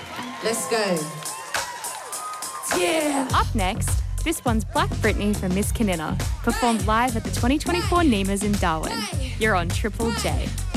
Let's go. Yeah. Up next, this one's Black Britney from Miss Canina, performed live at the 2024 NEMAs in Darwin. You're on Triple J.